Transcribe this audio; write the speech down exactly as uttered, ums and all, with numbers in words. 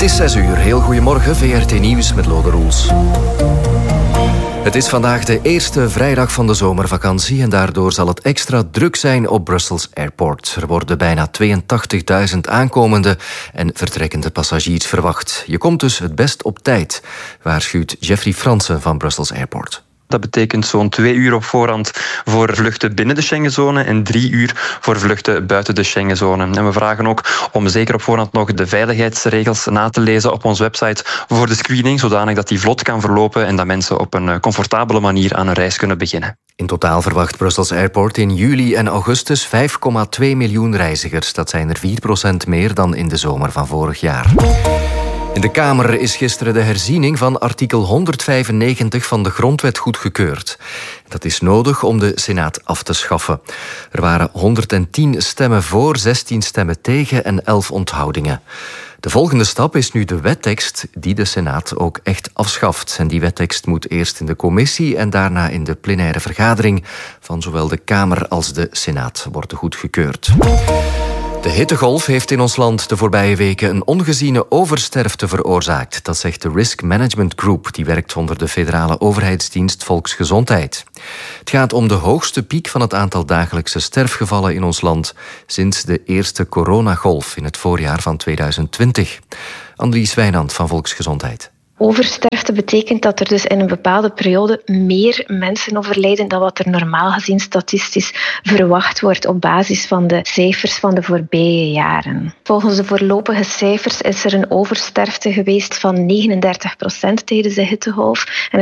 is zes uur. Heel goedemorgen, V R T Nieuws met Lode Roels. Het is vandaag de eerste vrijdag van de zomervakantie en daardoor zal het extra druk zijn op Brussels Airport. Er worden bijna tweeëntachtigduizend aankomende en vertrekkende passagiers verwacht. Je komt dus het best op tijd, waarschuwt Jeffrey Fransen van Brussels Airport. Dat betekent zo'n twee uur op voorhand voor vluchten binnen de Schengenzone en drie uur voor vluchten buiten de Schengenzone. En we vragen ook om zeker op voorhand nog de veiligheidsregels na te lezen op onze website voor de screening, zodanig dat die vlot kan verlopen en dat mensen op een comfortabele manier aan een reis kunnen beginnen. In totaal verwacht Brussels Airport in juli en augustus vijf komma twee miljoen reizigers. Dat zijn er vier procent meer dan in de zomer van vorig jaar. In de Kamer is gisteren de herziening van artikel honderdvijfennegentig van de Grondwet goedgekeurd. Dat is nodig om de Senaat af te schaffen. Er waren honderdtien stemmen voor, zestien stemmen tegen en elf onthoudingen. De volgende stap is nu de wettekst die de Senaat ook echt afschaft. En die wettekst moet eerst in de commissie en daarna in de plenaire vergadering van zowel de Kamer als de Senaat worden goedgekeurd. De hittegolf heeft in ons land de voorbije weken een ongeziene oversterfte veroorzaakt. Dat zegt de Risk Management Group, die werkt onder de federale overheidsdienst Volksgezondheid. Het gaat om de hoogste piek van het aantal dagelijkse sterfgevallen in ons land sinds de eerste coronagolf in het voorjaar van tweeduizend twintig. Annelies Wijnand van Volksgezondheid. Oversterfte betekent dat er dus in een bepaalde periode meer mensen overlijden dan wat er normaal gezien statistisch verwacht wordt op basis van de cijfers van de voorbije jaren. Volgens de voorlopige cijfers is er een oversterfte geweest van negenendertig procent tijdens de hittegolf. En